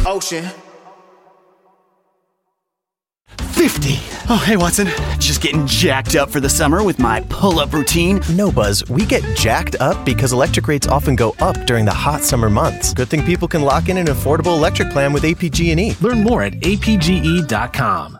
ocean. 50. Oh, hey, Watson. Just getting jacked up for the summer with my pull-up routine. No, Buzz. We get jacked up because electric rates often go up during the hot summer months. Good thing people can lock in an affordable electric plan with APG&E. Learn more at apge.com.